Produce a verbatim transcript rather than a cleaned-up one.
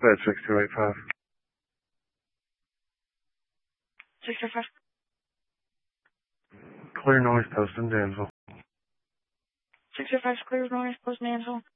bed six two eight five. six two five. Clear noise post in Danville. six two five clear noise post Danville.